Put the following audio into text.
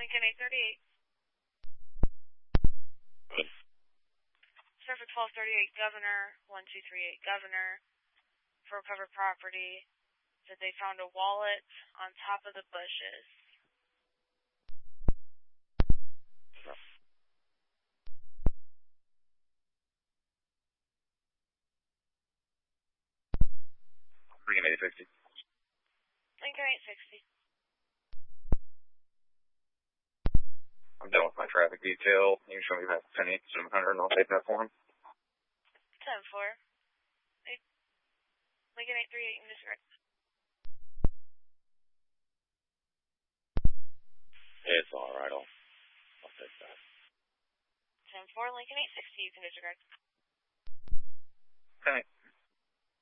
Lincoln 838. Surface 1238 Governor, 1238 Governor, for recovered property, said they found a wallet on top of the bushes. Lincoln 860. Lincoln 860. I'm done with my traffic detail. You can show me that 10-700 and I'll take that for him. 10-4. Lincoln 838 in disregard. It's alright, I'll take that. 10-4, Lincoln 860, you can disregard. Okay.